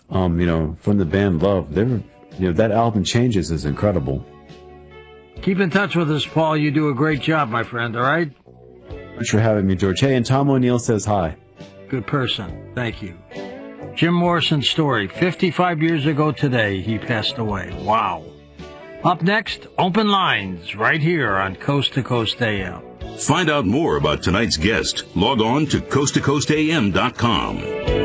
from the band Love. That album Changes is incredible. Keep in touch with us, Paul. You do a great job, my friend, all right? Thanks for having me, George. Hey, and Tom O'Neill says hi. Good person. Thank you. Jim Morrison's story. 55 years ago today, he passed away. Wow. Up next, Open Lines, right here on Coast to Coast AM. Find out more about tonight's guest. Log on to coasttocoastam.com.